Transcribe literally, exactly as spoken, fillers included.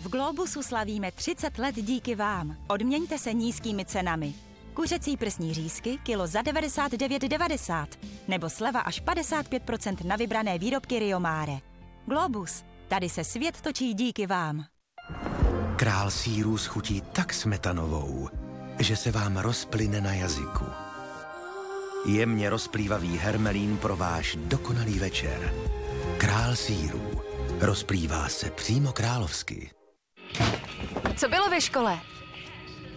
V Globusu slavíme třicet let díky vám. Odměňte se nízkými cenami. Kuřecí prsní řízky kilo za devadesát devět devadesát nebo sleva až padesát pět procent na vybrané výrobky Rio Mare. Globus, tady se svět točí díky vám. Král sýrů schutí tak smetanovou, že se vám rozplyne na jazyku. Jemně rozplývavý hermelín pro váš dokonalý večer. Král sýrů rozplývá se přímo královsky. Co bylo ve škole?